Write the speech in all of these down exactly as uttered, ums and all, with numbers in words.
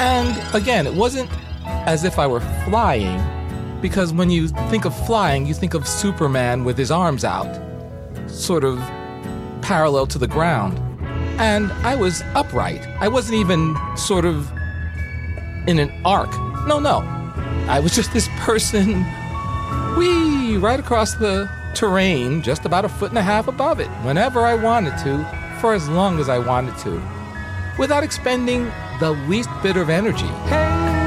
And again, it wasn't as if I were flying, because when you think of flying, you think of Superman with his arms out, sort of parallel to the ground. And I was upright. I wasn't even sort of in an arc. No, no. I was just this person, whee, right across the terrain, just about a foot and a half above it, whenever I wanted to, for as long as I wanted to, without expending the least bit of energy. Hey!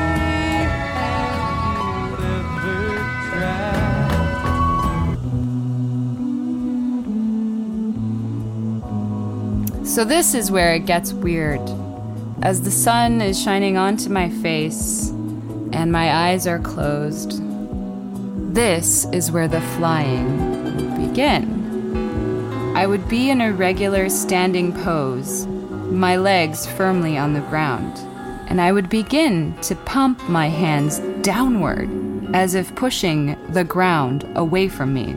So this is where it gets weird. As the sun is shining onto my face and my eyes are closed, this is where the flying would begin. I would be in a regular standing pose, my legs firmly on the ground, and I would begin to pump my hands downward as if pushing the ground away from me.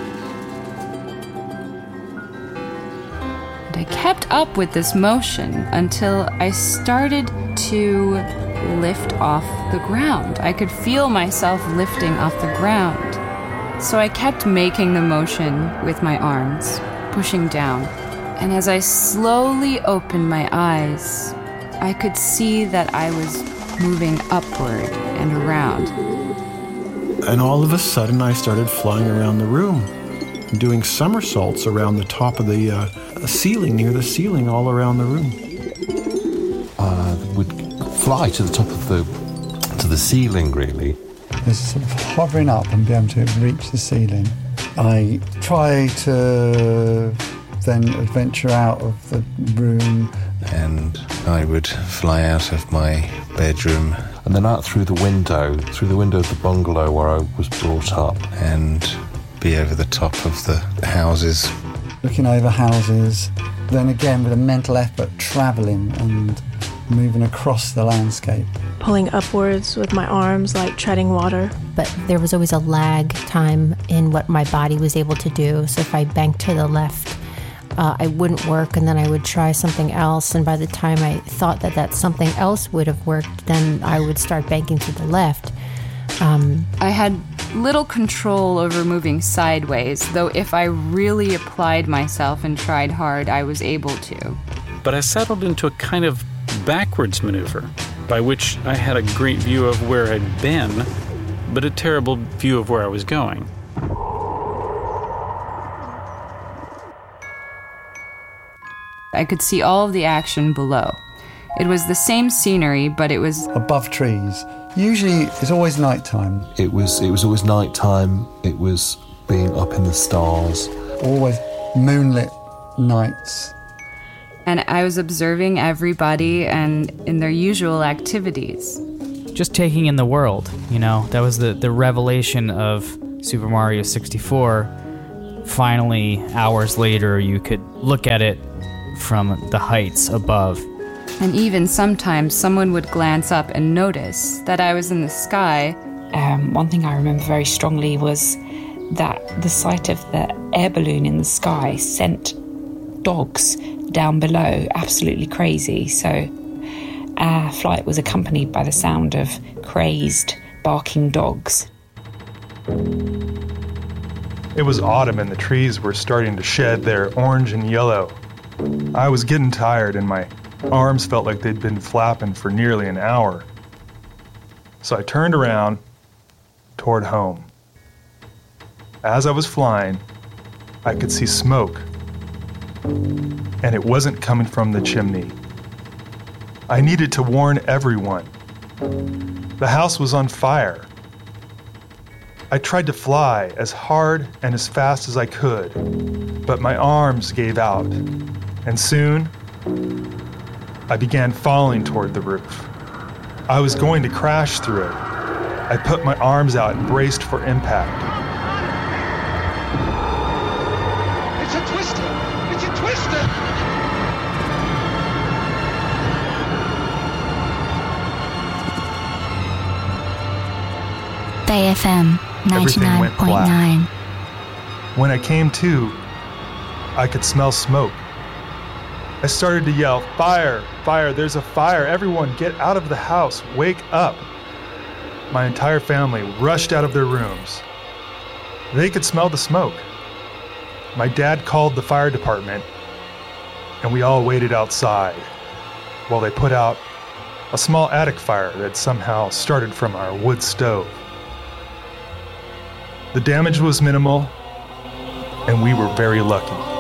I kept up with this motion until I started to lift off the ground. I could feel myself lifting off the ground. So I kept making the motion with my arms, pushing down. And as I slowly opened my eyes, I could see that I was moving upward and around. And all of a sudden I started flying around the room, doing somersaults around the top of the uh, ceiling, near the ceiling, all around the room. Uh, would fly to the top of the to the ceiling, really. There's sort of hovering up and be able to reach the ceiling. I try to then adventure out of the room. And I would fly out of my bedroom. And then out through the window, through the window of the bungalow where I was brought up. And be over the top of the houses. Looking over houses, then again with a mental effort, travelling and moving across the landscape. Pulling upwards with my arms like treading water. But there was always a lag time in what my body was able to do. So if I banked to the left, uh, I wouldn't work, and then I would try something else. And by the time I thought that that something else would have worked, then I would start banking to the left. Um, I had little control over moving sideways, though if I really applied myself and tried hard, I was able to. But I settled into a kind of backwards maneuver, by which I had a great view of where I'd been, but a terrible view of where I was going. I could see all of the action below. It was the same scenery, but it was above trees. Usually it's always nighttime. It was it was always nighttime. It was being up in the stars. Always moonlit nights. And I was observing everybody and in their usual activities. Just taking in the world, you know, that was the, the revelation of Super Mario sixty-four. Finally, hours later, you could look at it from the heights above. And even sometimes someone would glance up and notice that I was in the sky. Um, one thing I remember very strongly was that the sight of the air balloon in the sky sent dogs down below absolutely crazy. So our flight was accompanied by the sound of crazed, barking dogs. It was autumn and the trees were starting to shed their orange and yellow. I was getting tired and my arms felt like they'd been flapping for nearly an hour. So I turned around toward home. As I was flying, I could see smoke, and it wasn't coming from the chimney. I needed to warn everyone. The house was on fire. I tried to fly as hard and as fast as I could, but my arms gave out, and soon I began falling toward the roof. I was going to crash through it. I put my arms out and braced for impact. It's a twister! It's a twister! Bay F M ninety-nine point nine. When I came to, I could smell smoke. I started to yell, "Fire! Fire! There's a fire! Everyone get out of the house! Wake up!" My entire family rushed out of their rooms. They could smell the smoke. My dad called the fire department, and we all waited outside while they put out a small attic fire that somehow started from our wood stove. The damage was minimal, and we were very lucky.